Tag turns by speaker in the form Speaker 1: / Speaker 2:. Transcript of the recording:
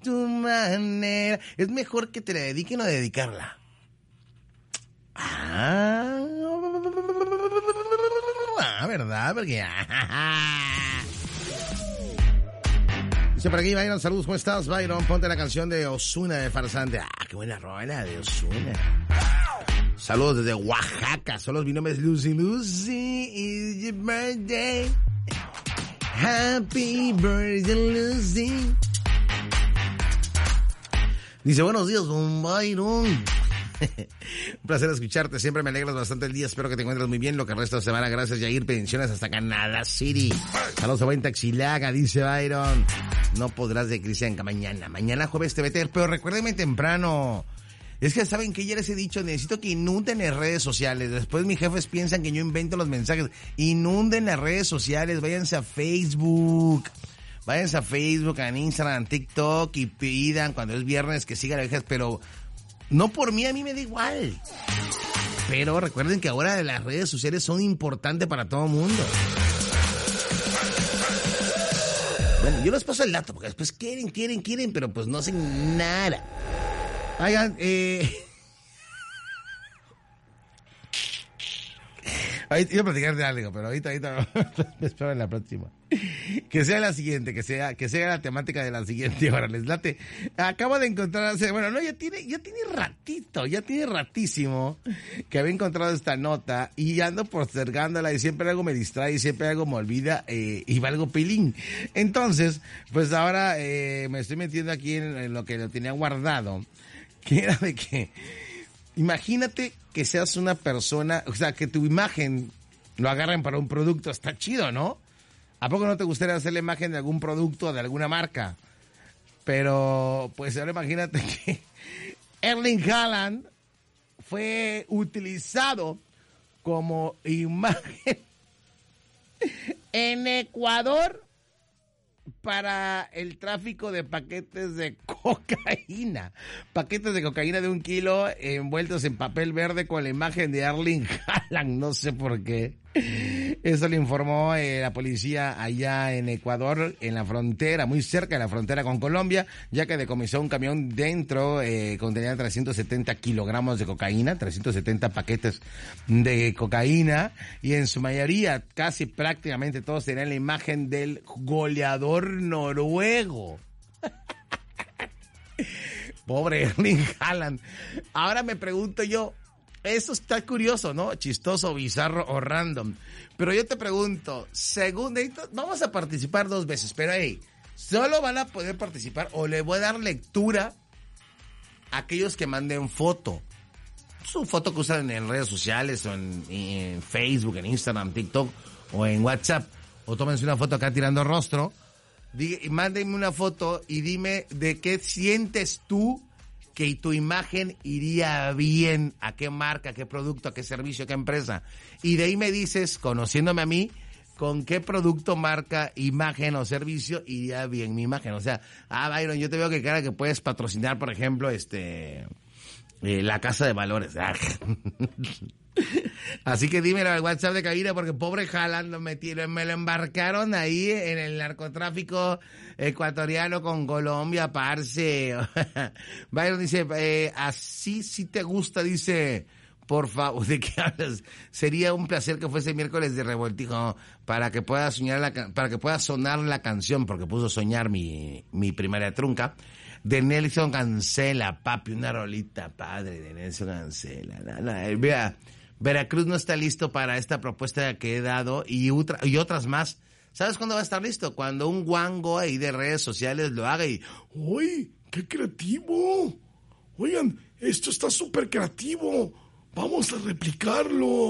Speaker 1: tu manera. Es mejor que te la dediquen o dedicarla. ¿Verdad? Porque... Dice por aquí, Byron, saludos, ¿cómo estás, Byron? Ponte la canción de Ozuna de Farsante. Qué buena rola de Ozuna. Saludos desde Oaxaca. Son los binomios Lucy. Lucy, it's your birthday. Happy birthday, Lucy. Dice, buenos días, don Byron. Un placer escucharte, siempre me alegras bastante el día, espero que te encuentres muy bien lo que resta de semana, gracias Yair, bendiciones hasta Canadá City. Saludos a buen Taxilaga, dice Byron. No podrás de Cristian mañana jueves te meter, pero recuérdenme temprano. Es que saben que ya les he dicho, necesito que inunden las redes sociales, después mis jefes piensan que yo invento los mensajes. Inunden las redes sociales, váyanse a Facebook, a Instagram, TikTok y pidan cuando es viernes que sigan las viejas, pero no por mí, a mí me da igual. Pero recuerden que ahora las redes sociales son importantes para todo el mundo. Bueno, yo les paso el dato, porque después quieren, pero pues no hacen nada. Oigan, ahorita iba a platicar de algo, pero ahorita me espero en la próxima. Que sea la siguiente, que sea la temática de la siguiente hora. Les late. Acabo de encontrar ya tiene ratísimo que había encontrado esta nota y ando postergándola y siempre algo me distrae y siempre algo me olvida y valgo pilín. Entonces, pues ahora me estoy metiendo aquí en lo que lo tenía guardado, que era de que imagínate que seas una persona, o sea, que tu imagen lo agarren para un producto, está chido, ¿no? ¿A poco no te gustaría hacer la imagen de algún producto, de alguna marca? Pero, pues ahora imagínate que Erling Haaland fue utilizado como imagen en Ecuador para el tráfico de paquetes de cocaína. Paquetes de cocaína de 1 kilo envueltos en papel verde con la imagen de Erling Haaland. No sé por qué. Eso le informó la policía allá en Ecuador, en la frontera, muy cerca de la frontera con Colombia, ya que decomisó un camión dentro, contenía 370 kilogramos de cocaína, 370 paquetes de cocaína, y en su mayoría, casi prácticamente todos tenían la imagen del goleador noruego. Pobre Erling Haaland. Ahora me pregunto yo, eso está curioso, ¿no? Chistoso, bizarro o random. Pero yo te pregunto, vamos a participar 2 veces, pero solo van a poder participar o le voy a dar lectura a aquellos que manden foto. Su foto que usan en redes sociales o en Facebook, en Instagram, TikTok o en WhatsApp. O tómense una foto acá tirando rostro. Mándenme una foto y dime de qué sientes tú que tu imagen iría bien, a qué marca, a qué producto, a qué servicio, a qué empresa. Y de ahí me dices, conociéndome a mí, con qué producto, marca, imagen o servicio iría bien mi imagen. O sea, Byron, yo te veo que cara que puedes patrocinar, por ejemplo, la Casa de Valores. Así que dímelo al WhatsApp de cabina, porque pobre Haaland me lo embarcaron ahí en el narcotráfico ecuatoriano con Colombia, parce. Byron dice, así sí te gusta, dice, por favor, ¿de qué hablas? Sería un placer que fuese miércoles de revoltijo para que pueda sonar la canción, porque puso soñar mi primaria trunca, de Nelson Cancela, papi, una rolita padre de Nelson Cancela. Vea, Veracruz no está listo para esta propuesta que he dado y otras más. ¿Sabes cuándo va a estar listo? Cuando un guango ahí de redes sociales lo haga y...
Speaker 2: ¡Uy! ¡Qué creativo! Oigan, esto está súper creativo. Vamos a replicarlo.